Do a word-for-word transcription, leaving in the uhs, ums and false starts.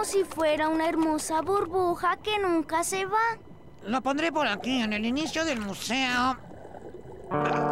como si fuera una hermosa burbuja que nunca se va. Lo pondré por aquí, en el inicio del museo.